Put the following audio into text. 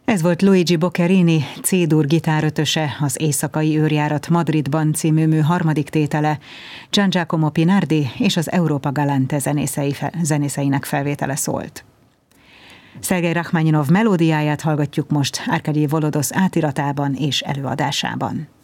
Ez volt Luigi Boccherini, C-dur gitárötöse, az Éjszakai őrjárat Madridban című mű harmadik tétele, Gian Giacomo Pinardi és az Europa Galante zenészeinek felvétele szólt. Szergej Rachmaninov melódiáját hallgatjuk most Arkadij Volodosz átiratában és előadásában.